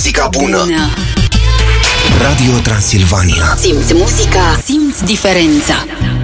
muzica bună. Radio Transilvania. Simți muzica, simți diferența.